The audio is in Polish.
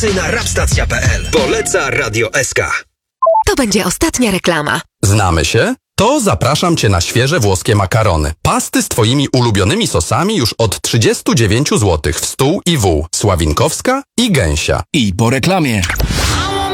Na rapstacja.pl. Poleca Radio SK. To będzie ostatnia reklama. Znamy się? To zapraszam Cię na świeże włoskie makarony. Pasty z Twoimi ulubionymi sosami już od 39 zł w stół i wół. Sławinkowska i Gęsia. I po reklamie.